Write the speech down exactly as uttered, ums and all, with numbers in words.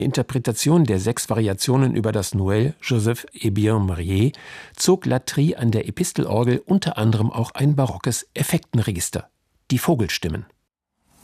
Interpretation der sechs Variationen über das Noël Joseph est bien marié zog Latry an der Epistelorgel unter anderem auch ein barockes Effektenregister, die Vogelstimmen.